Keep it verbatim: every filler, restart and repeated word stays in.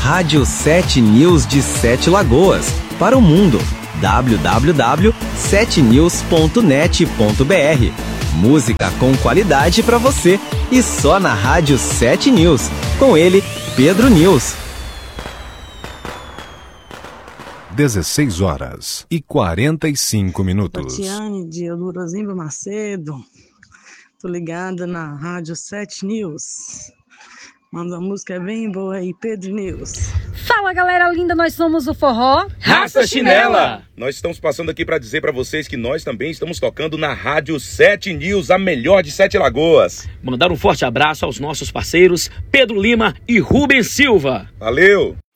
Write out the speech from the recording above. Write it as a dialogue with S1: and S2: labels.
S1: Rádio sete News de Sete Lagoas, para o mundo. w w w ponto sete news ponto net ponto b r. Música com qualidade para você e só na Rádio sete News. Com ele, Pedro News.
S2: dezesseis horas e quarenta e cinco minutos.
S3: Tatiane de Eudorosimbo Macedo. Tô ligada na Rádio sete News. Manda uma música bem boa aí, Pedro News.
S4: Fala, galera linda, nós somos o Forró
S5: Raça Chinela. Nós estamos passando aqui para dizer para vocês que nós também estamos tocando na Rádio sete News, a melhor de Sete Lagoas.
S6: Mandar um forte abraço aos nossos parceiros Pedro Lima e Rubens Silva.
S5: Valeu!